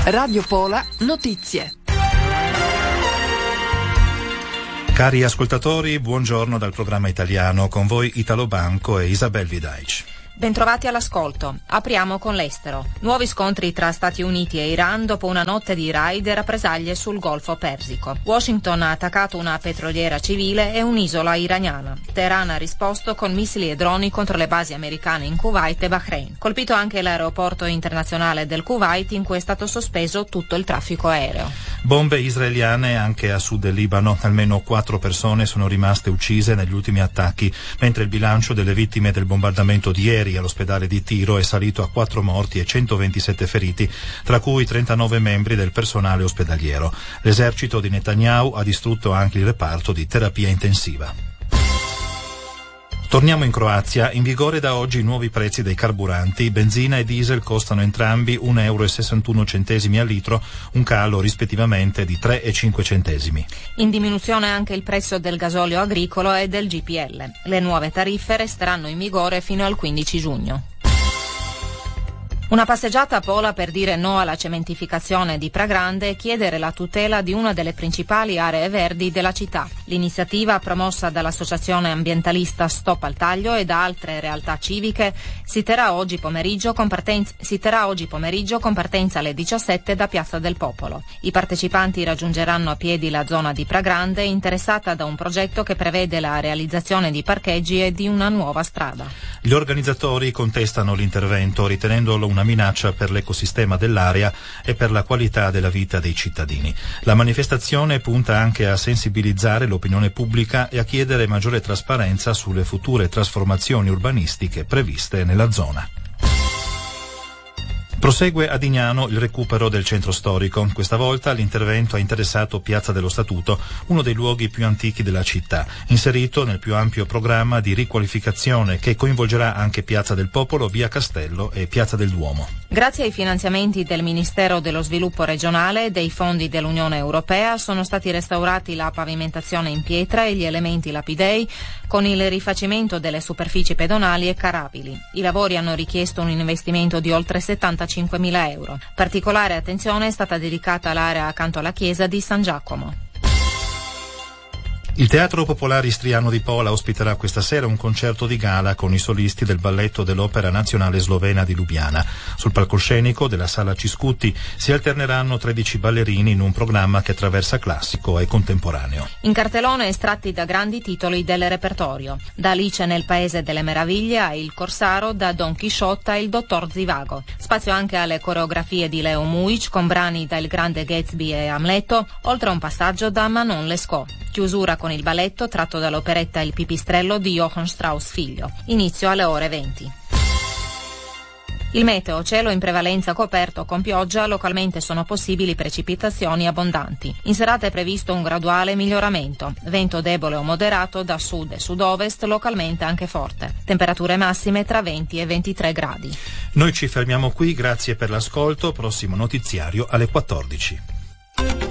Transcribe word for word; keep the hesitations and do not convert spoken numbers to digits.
Radio Pola Notizie. Cari ascoltatori, buongiorno dal programma italiano, con voi Italo Banco e Isabel Vidaic. Bentrovati all'ascolto. Apriamo con l'estero. Nuovi scontri tra Stati Uniti e Iran dopo una notte di raid e rappresaglie sul Golfo Persico. Washington ha attaccato una petroliera civile e un'isola iraniana. Teheran ha risposto con missili e droni contro le basi americane in Kuwait e Bahrain. Colpito anche l'aeroporto internazionale del Kuwait, in cui è stato sospeso tutto il traffico aereo. Bombe israeliane anche a sud del Libano. Almeno quattro persone sono rimaste uccise negli ultimi attacchi, mentre il bilancio delle vittime del bombardamento di ieri all'ospedale di Tiro è salito a quattro morti e centoventisette feriti, tra cui trentanove membri del personale ospedaliero. L'esercito di Netanyahu ha distrutto anche il reparto di terapia intensiva. Torniamo in Croazia. In vigore da oggi i nuovi prezzi dei carburanti. Benzina e diesel costano entrambi un euro e sessantuno centesimi al litro, un calo rispettivamente di tre e cinque centesimi. In diminuzione anche il prezzo del gasolio agricolo e del G P L. Le nuove tariffe resteranno in vigore fino al quindici giugno. Una passeggiata a Pola per dire no alla cementificazione di Pragrande e chiedere la tutela di una delle principali aree verdi della città. L'iniziativa, promossa dall'associazione ambientalista Stop al Taglio e da altre realtà civiche, si terrà oggi pomeriggio con partenza, si terrà oggi pomeriggio con partenza alle diciassette da Piazza del Popolo. I partecipanti raggiungeranno a piedi la zona di Pragrande, interessata da un progetto che prevede la realizzazione di parcheggi e di una nuova strada. Gli organizzatori contestano l'intervento, ritenendolo una minaccia per l'ecosistema dell'area e per la qualità della vita dei cittadini. La manifestazione punta anche a sensibilizzare l'opinione pubblica e a chiedere maggiore trasparenza sulle future trasformazioni urbanistiche previste nella zona. Prosegue a Dignano il recupero del centro storico. Questa volta l'intervento ha interessato Piazza dello Statuto, uno dei luoghi più antichi della città, inserito nel più ampio programma di riqualificazione che coinvolgerà anche Piazza del Popolo, Via Castello e Piazza del Duomo. Grazie ai finanziamenti del Ministero dello Sviluppo Regionale e dei fondi dell'Unione Europea sono stati restaurati la pavimentazione in pietra e gli elementi lapidei, con il rifacimento delle superfici pedonali e carabili. I lavori hanno richiesto un investimento di oltre settantacinquemila euro. Particolare attenzione è stata dedicata all'area accanto alla chiesa di San Giacomo. Il Teatro Popolare Istriano di Pola ospiterà questa sera un concerto di gala con i solisti del balletto dell'Opera Nazionale Slovena di Lubiana. Sul palcoscenico della Sala Ciscutti si alterneranno tredici ballerini in un programma che attraversa classico e contemporaneo. In cartellone estratti da grandi titoli del repertorio. Da Alice nel Paese delle Meraviglie a Il Corsaro, da Don Chisciotte a Il Dottor Zivago. Spazio anche alle coreografie di Leo Mujic con brani da Il Grande Gatsby e Amleto, oltre a un passaggio da Manon Lescaut. Chiusura con il balletto tratto dall'operetta Il Pipistrello di Johann Strauss figlio. Inizio alle ore venti. Il meteo: cielo in prevalenza coperto con pioggia, localmente sono possibili precipitazioni abbondanti. In serata è previsto un graduale miglioramento. Vento debole o moderato da sud e sud-ovest, localmente anche forte. Temperature massime tra venti e ventitré gradi. Noi ci fermiamo qui, grazie per l'ascolto. Prossimo notiziario alle quattordici.